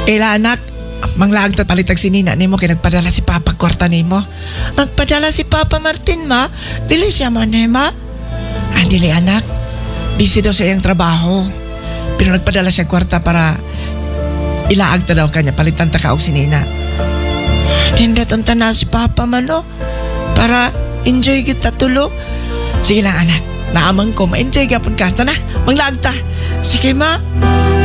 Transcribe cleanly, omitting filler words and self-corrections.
Ila anak, manglaag ta palitag si Nina nimo kay nagpadala si Papa kwarta nimo. Magpadala si Papa Martin, ma. Dili siya man, ma. Dili anak. Busy daw sa iyang trabaho. Pero nagpadala siya kwarta para ilaag ta daw kanya palitan ta kaog si Nina. Tindaton ta na si Papa man, no? Para enjoy kita tulo. Sige lang anak. Naamang ko ma-enjoy gyapon ka ta na. Manglaag ta. Sige, ma.